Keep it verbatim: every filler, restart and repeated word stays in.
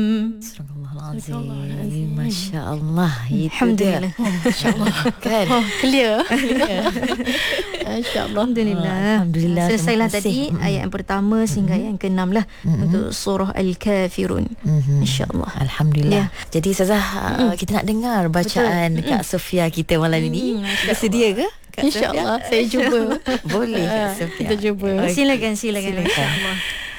Astagfirullahalazim. Masya-Allah. Itu dia. Alhamdulillah. Masya-Allah. Kan? Oh, clear. Masya-Allah. Alhamdulillah. Alhamdulillah. Selesailah Terima kasih. tadi ayat yang pertama sehingga ayat yang keenam lah untuk surah Al-Kafirun. Insya-Allah. Alhamdulillah. Ya. Jadi Ustazah, uh, kita nak dengar bacaan Betul. Kak Sofia kita malam ini. Masya-Allah. Bersedia ke? Kak InsyaAllah saya cuba. Sofia? Boleh Kak Sofia. Kita cuba. Okey. Silakan, silakan. Silakan. InsyaAllah.